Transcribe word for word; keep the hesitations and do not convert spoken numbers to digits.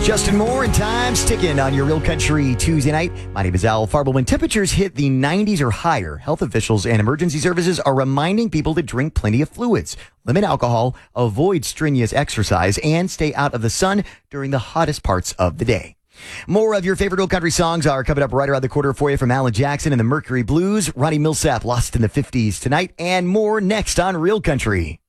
Justin Moore and Time's ticking on your Real Country Tuesday night. My name is Al Farble. When temperatures hit the nineties or higher, health officials and emergency services are reminding people to drink plenty of fluids, limit alcohol, avoid strenuous exercise, and stay out of the sun during the hottest parts of the day. More of your favorite Real Country songs are coming up right around the corner for you from Alan Jackson and the Mercury Blues, Ronnie Millsap, Lost in the fifties tonight, and more next on Real Country.